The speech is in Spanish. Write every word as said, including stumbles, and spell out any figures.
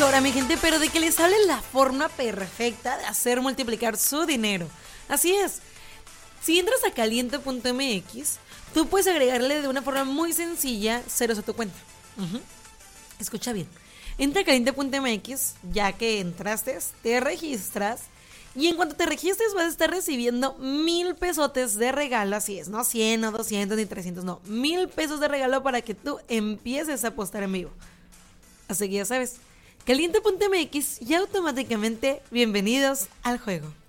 hora, mi gente, pero de que les sale la forma perfecta de hacer multiplicar su dinero. Así es. Si entras a caliente punto m x, tú puedes agregarle de una forma muy sencilla ceros a tu cuenta. Uh-huh. Escucha bien. Entra a caliente punto m x, ya que entraste, te registras. Y en cuanto te registres vas a estar recibiendo mil pesotes de regalo, así es, no cien, no doscientos, ni trescientos, no, mil pesos de regalo para que tú empieces a apostar en vivo. Así que ya sabes, caliente punto m x y automáticamente bienvenidos al juego.